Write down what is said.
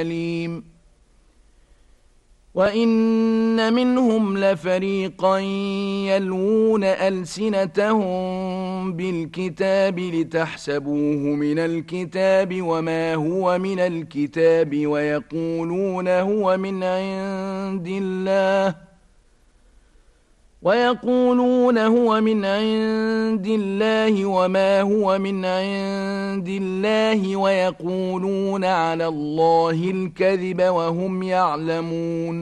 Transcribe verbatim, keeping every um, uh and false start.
أليم وإن منهم لفريقا يلوون ألسنتهم بالكتاب لتحسبوه من الكتاب وما هو من الكتاب ويقولون هو من عند الله ويقولون هو من عند الله وما هو من عند الله ويقولون على الله الكذب وهم يعلمون